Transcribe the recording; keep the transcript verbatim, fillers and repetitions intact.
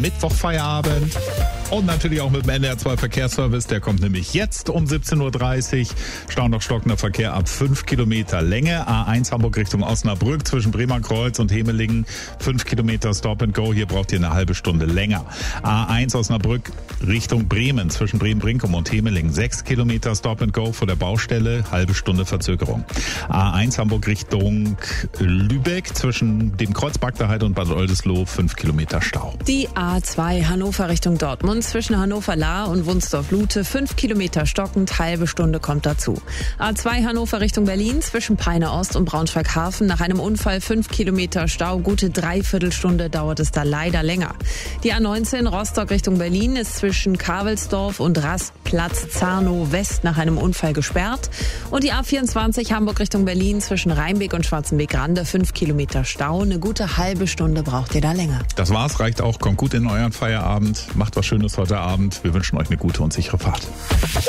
Mittwoch Feierabend. Und natürlich auch mit dem N D R zwei Verkehrsservice. Der kommt nämlich jetzt um siebzehn Uhr dreißig. Stau noch stockender Verkehr ab fünf Kilometer Länge. A eins Hamburg Richtung Osnabrück zwischen Bremerkreuz und Hemelingen. fünf Kilometer Stop and Go. Hier braucht ihr eine halbe Stunde länger. A eins Osnabrück Richtung Bremen zwischen Bremen-Brinkum und Hemelingen. sechs Kilometer Stop and Go vor der Baustelle. Halbe Stunde Verzögerung. A eins Hamburg Richtung Lübeck zwischen dem Kreuz Bagdaheide und Bad Oldesloe. fünf Kilometer Stau. Die A zwei Hannover Richtung Dortmund zwischen Hannover-Lahr und Wunsdorf-Lute. fünf Kilometer stockend, halbe Stunde kommt dazu. A zwei Hannover Richtung Berlin zwischen Peine Ost und Braunschweig-Hafen. Nach einem Unfall fünf Kilometer Stau. Gute Dreiviertelstunde dauert es da leider länger. Die A neunzehn Rostock Richtung Berlin ist zwischen Kavelsdorf und Rastplatz-Zarnow West nach einem Unfall gesperrt. Und die A vierundzwanzig Hamburg Richtung Berlin zwischen Rheinbeck und Schwarzenbeck-Rande. fünf Kilometer Stau. Eine gute halbe Stunde braucht ihr da länger. Das war's, reicht auch. Kommt gut in euren Feierabend. Macht was Schönes heute Abend. Wir wünschen euch eine gute und sichere Fahrt.